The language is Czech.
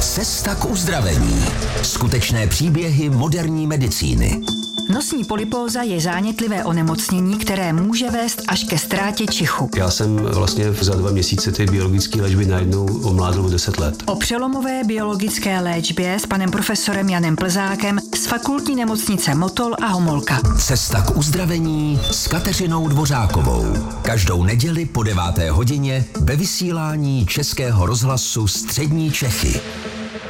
Cesta k uzdravení. Skutečné příběhy moderní medicíny. Nosní polypóza je zánětlivé onemocnění, které může vést až ke ztrátě čichu. Já jsem vlastně za 2 měsíce ty biologické léčby najednou omládl o 10 let. O přelomové biologické léčbě s panem profesorem Janem Plzákem z Fakultní nemocnice Motol a Homolka. Cesta k uzdravení s Kateřinou Dvořákovou. Každou neděli po 9. hodině ve vysílání Českého rozhlasu Střední Čechy.